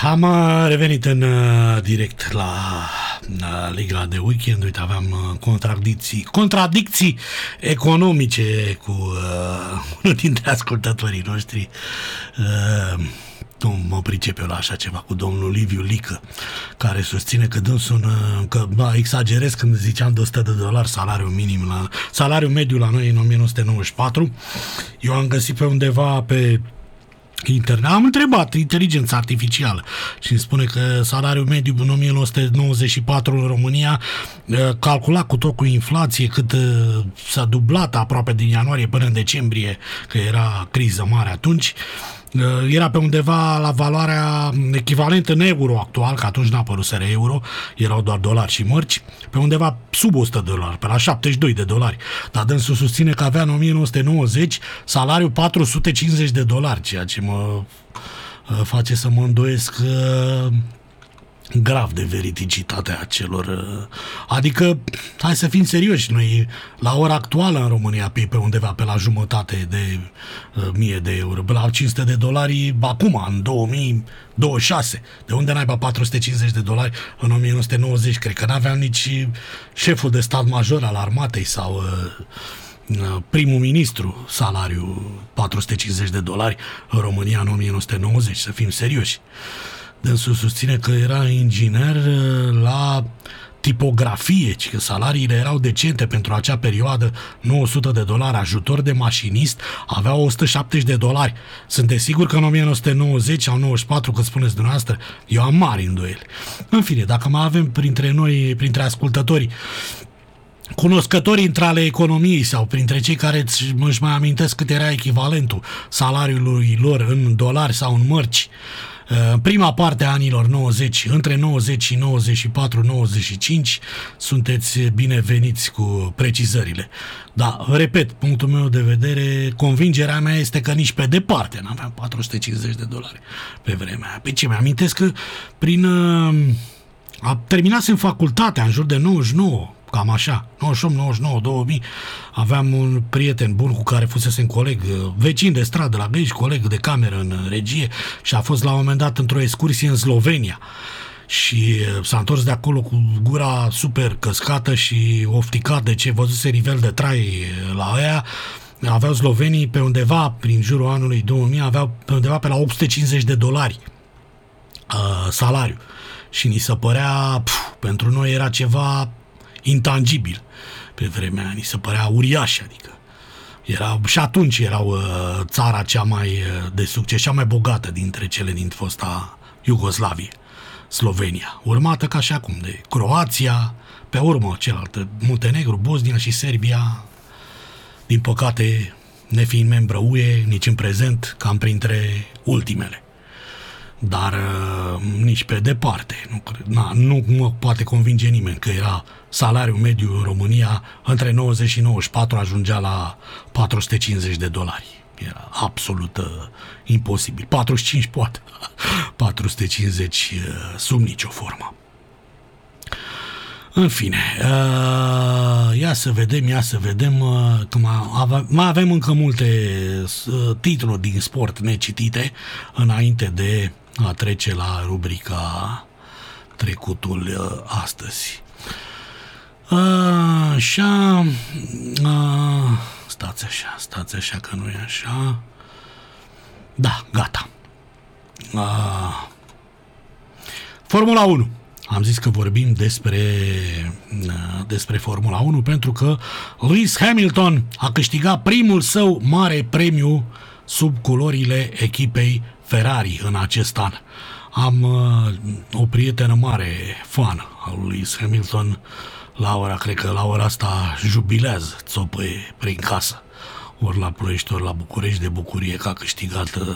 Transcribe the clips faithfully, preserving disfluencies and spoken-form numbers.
Am uh, revenit în uh, direct la, la Liga de Weekend. Uite, aveam uh, contradicții, contradicții economice cu uh, unul dintre ascultătorii noștri. Uh, nu mă pricep eu la așa ceva, cu domnul Liviu Lică, care susține că dânsul, uh, că da, exagerez când ziceam de o sută de dolari salariul minim, la, salariul mediu la noi în o mie nouă sute nouăzeci și patru. Eu am găsit pe undeva pe internet, am întrebat inteligența artificială și îmi spune că salariul mediu în o mie nouă sute nouăzeci și patru în România, calculat cu tot cu inflație, cât s-a dublat aproape din ianuarie până în decembrie, că era criză mare atunci, era pe undeva la valoarea echivalentă în euro actual, că atunci n-a apăruseră euro, erau doar dolari și mărci, pe undeva sub o sută de dolari, pe la șaptezeci și doi de dolari. Dar dânsul susține că avea în o mie nouă sute nouăzeci salariul patru sute cincizeci de dolari, ceea ce mă face să mă îndoiesc grav de veridicitatea acelor. Adică, hai să fim serioși, noi la ora actuală în România pe, pe undeva pe la jumătate de uh, mie de euro, pe la cinci sute de dolari acum, în două mii douăzeci și șase. De unde n-ai patru sute cincizeci de dolari în o mie nouă sute nouăzeci? Cred că n-aveam nici șeful de stat major al armatei sau uh, primul ministru salariu patru sute cincizeci de dolari în România în o mie nouă sute nouăzeci, să fim serioși. Dânsul susține că era inginer la tipografie, ci că salariile erau decente pentru acea perioadă, nouă sute de dolari, ajutor de mașinist avea o sută șaptezeci de dolari. Sunteți sigur că în o mie nouă sute nouăzeci sau nouăzeci și patru, că spuneți dumneavoastră, eu am mari îndoieli. În fine, dacă mai avem printre noi, printre ascultătorii, cunoscătorii între ale economiei sau printre cei care își mai amintesc cât era echivalentul salariului lor în dolari sau în mărci, în prima parte a anilor nouăzeci, între nouăzeci și nouăzeci și patru nouăzeci și cinci, sunteți bineveniți cu precizările. Dar, repet, punctul meu de vedere, convingerea mea este că nici pe departe n-aveam patru sute cincizeci de dolari pe vremea aia. Pe ce mi-amintesc că prin... A terminasem facultatea în jur de nouăzeci și nouă, cam așa, nouăzeci și opt, nouăzeci și nouă, două mii, aveam un prieten bun cu care fusesem coleg, vecin de stradă la Găiși, coleg de cameră în regie și a fost la un moment dat într-o excursie în Slovenia și s-a întors de acolo cu gura super căscată și ofticat de ce văzuse nivel de trai la aia. Aveau slovenii pe undeva, prin jurul anului două mii, aveau pe undeva pe la opt sute cincizeci de dolari uh, salariu. Și ni se părea, pf, pentru noi era ceva intangibil pe vremea aia, ni se părea uriaș, adică era, și atunci erau uh, țara cea mai uh, de succes, cea mai bogată dintre cele din fosta Iugoslavie, Slovenia, urmată ca și acum de Croația, pe urmă cealaltă, Muntenegru, Bosnia și Serbia, din păcate, nefiind membră U E, nici în prezent, cam printre ultimele. Dar uh, nici pe departe. Nu, na, nu mă poate convinge nimeni că era salariul mediu în România între nouăzeci și nouăzeci și patru ajungea la patru sute cincizeci de dolari. Era absolut uh, imposibil. patruzeci și cinci poate. patru sute cincizeci uh, sub nicio formă. În fine, uh, ia să vedem, ia să vedem, uh, că mai, mai avem încă multe uh, titluri din sport necitite înainte de a trece la rubrica trecutul uh, astăzi. Uh, așa, uh, stați așa, stați așa că nu e așa. Da, gata. Uh, Formula unu. Am zis că vorbim despre, despre Formula unu pentru că Lewis Hamilton a câștigat primul său mare premiu sub culorile echipei Ferrari în acest an. Am uh, o prietenă mare fană a lui Lewis Hamilton. La ora, cred că la ora asta jubilează, țopăie prin casă. Ori la Ploiești, ori la București, de bucurie că a câștigat uh,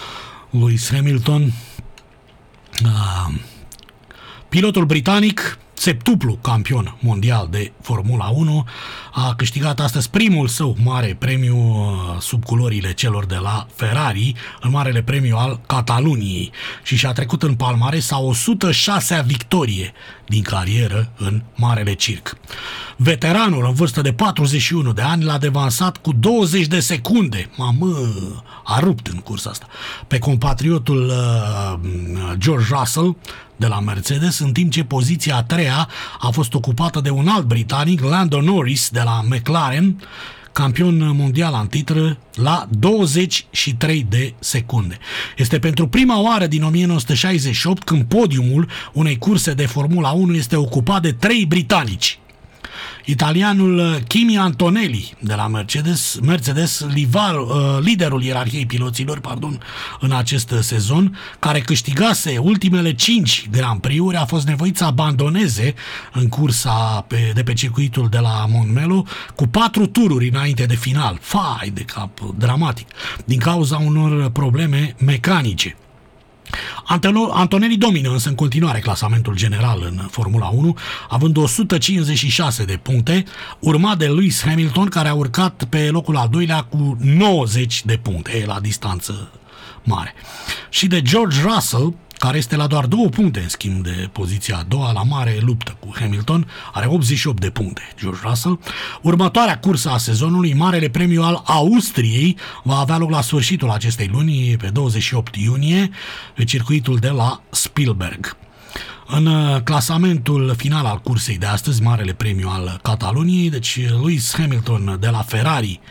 Lewis Hamilton. Uh, Pilotul britanic septuplu campion mondial de Formula unu, a câștigat astăzi primul său mare premiu sub culorile celor de la Ferrari, în marele premiu al Cataluniei, și și-a trecut în palmares a o sută șasea victorie din carieră în Marele Circ. Veteranul, în vârstă de patruzeci și unu de ani, l-a devansat cu douăzeci de secunde. Mamă, a rupt în cursa asta pe compatriotul uh, George Russell de la Mercedes, în timp ce poziția a treia a fost ocupată de un alt britanic, Lando Norris de la McLaren, campion mondial în titră, la douăzeci și trei de secunde. Este pentru prima oară din o mie nouă sute șaizeci și opt când podiumul unei curse de Formula unu este ocupat de trei britanici. Italianul Kimi Antonelli de la Mercedes, Mercedes livar, liderul ierarhiei piloților, pardon, în acest sezon, care câștigase ultimele cinci Grand Prix-uri, a fost nevoit să abandoneze în cursa pe, de pe circuitul de la Montmello cu patru tururi înainte de final. Fai de cap, dramatic, din cauza unor probleme mecanice. Antonelli domină însă în continuare clasamentul general în Formula unu, având o sută cincizeci și șase de puncte, urmat de Lewis Hamilton, care a urcat pe locul al doilea cu nouăzeci de puncte, la distanță mare, și de George Russell, care este la doar două puncte în schimb de poziția a doua, la mare luptă cu Hamilton, are optzeci și opt de puncte George Russell. Următoarea cursă a sezonului, Marele Premiu al Austriei, va avea loc la sfârșitul acestei luni, pe douăzeci și opt iunie, pe circuitul de la Spielberg. În clasamentul final al cursei de astăzi, Marele Premiu al Cataluniei, deci Lewis Hamilton de la Ferrari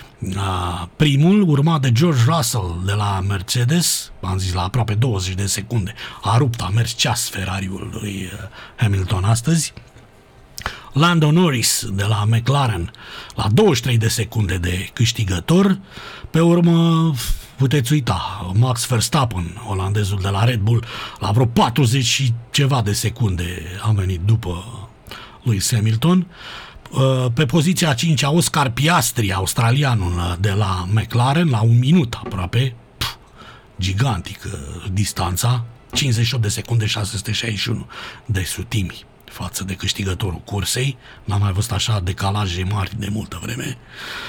primul, urmat de George Russell de la Mercedes, am zis la aproape douăzeci de secunde, a rupt, a mers ceas Ferrariul lui Hamilton astăzi. Lando Norris de la McLaren la douăzeci și trei de secunde de câștigător. Pe urmă, puteți uita, Max Verstappen, olandezul de la Red Bull, la vreo patruzeci și ceva de secunde a venit după Lewis Hamilton. Pe poziția a cincea, Oscar Piastri, australianul de la McLaren, la un minut aproape, pf, gigantică distanța, cincizeci și opt de secunde, șase sute șaizeci și unu de sutimi față de câștigătorul cursei. N-am mai văzut așa decalaje mari de multă vreme.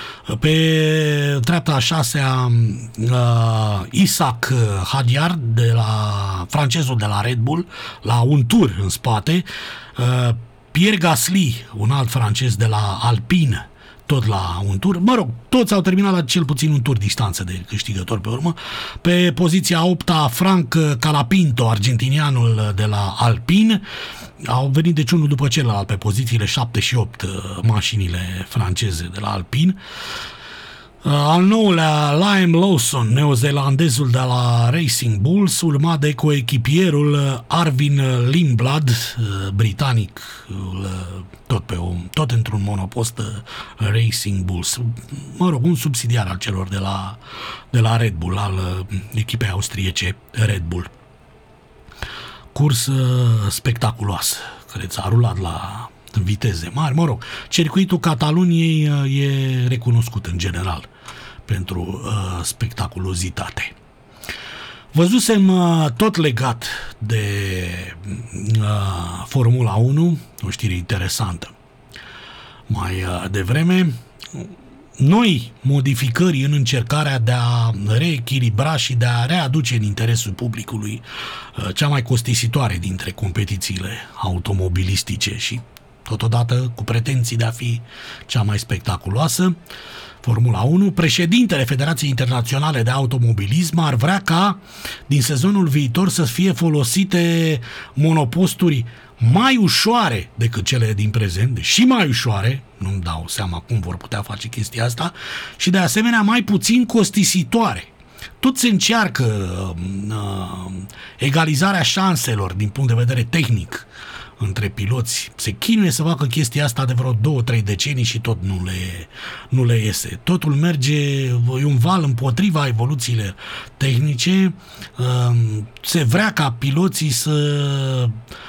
Pe treapta a șasea, uh, Isaac Hadjar, de la, francezul de la Red Bull, la un tur în spate. uh, Pierre Gasly, un alt francez de la Alpine, tot la un tur. Mă rog, toți au terminat la cel puțin un tur distanță de câștigător pe urmă. Pe poziția a opta, Frank Calapinto, argentinianul de la Alpine. Au venit deci unul după celălalt pe pozițiile șapte și opt mașinile franceze de la Alpine. Al nouălea, Liam Lawson, neozeelandezul de la Racing Bulls, urmat de coechipierul Arvin Lindblad, britanic, tot, pe o, tot într-un monopost Racing Bulls. Mă rog, un subsidiar al celor de la, de la Red Bull, al echipei austriece Red Bull. Cursă spectaculoasă, care ți-a rulat la viteze mari. Mă rog, circuitul Cataluniei e recunoscut în general pentru uh, spectaculozitate. Văzusem uh, tot legat de uh, Formula unu, o știre interesantă. Mai uh, devreme, noi modificări în încercarea de a reechilibra și de a readuce în interesul publicului uh, cea mai costisitoare dintre competițiile automobilistice și totodată cu pretenții de a fi cea mai spectaculoasă, Formula unu, președintele Federației Internaționale de Automobilism ar vrea ca din sezonul viitor să fie folosite monoposturi mai ușoare decât cele din prezent, și mai ușoare, nu-mi dau seama cum vor putea face chestia asta, și de asemenea mai puțin costisitoare. Tot se încearcă uh, egalizarea șanselor din punct de vedere tehnic între piloți. Se chinuie să facă chestia asta de vreo două, trei decenii și tot nu le, nu le iese. Totul merge, e un val împotriva evoluțiile tehnice. Se vrea ca piloții să